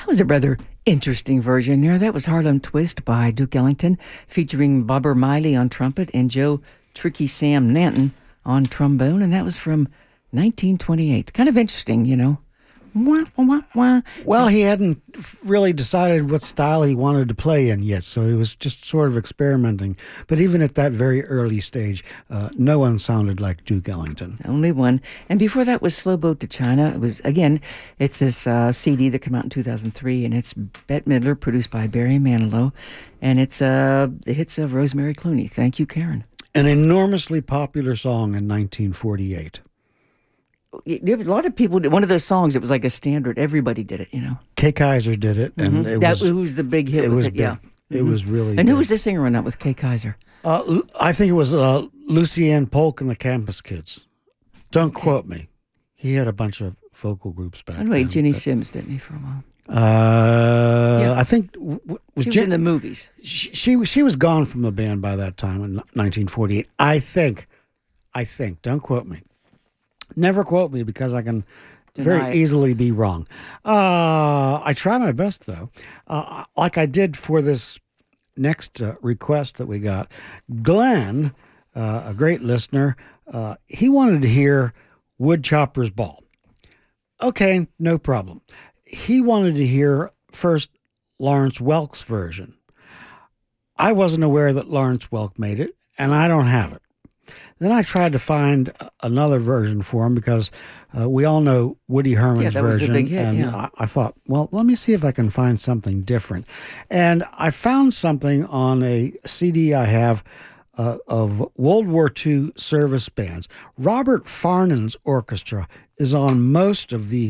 was a rather interesting version there. That was Harlem Twist by Duke Ellington, featuring Bobber Miley on trumpet and Joe Tricky Sam Nanton on trombone, and that was from 1928. Kind of interesting, you know. Wah, wah, wah. Well, he hadn't really decided what style he wanted to play in yet, so he was just sort of experimenting. But even at that very early stage, no one sounded like Duke Ellington. Only one. And before that was Slow Boat to China. It was, again, it's this CD that came out in 2003, and it's Bette Midler, produced by Barry Manilow, and it's the hits of Rosemary Clooney. Thank you, Karen. An enormously popular song in 1948. There was a lot of people. One of those songs, it was like a standard. Everybody did it, you know. Kay Kaiser did it, and Who was the big hit? It with was it, big. yeah. It was really. And big. who was the singer on that with Kay Kaiser? I think it was Lucienne Polk and the Campus Kids. Don't quote me. He had a bunch of vocal groups back Anyway, then. Ginny Sims, didn't he, for a while? I think She was in the movies. She was gone from the band by that time in 1948. I think. Don't quote me. Never quote me because I can very easily be wrong. I try my best, though. Like I did for this next request that we got. Glenn, a great listener, he wanted to hear Woodchopper's Ball. Okay, no problem. He wanted to hear first Lawrence Welk's version. I wasn't aware that Lawrence Welk made it, and I don't have it. Then I tried to find another version for him because we all know Woody Herman's that version. was the big hit, and yeah. I thought, well, let me see if I can find something different. And I found something on a CD I have of World War II service bands. Robert Farnan's orchestra is on most of the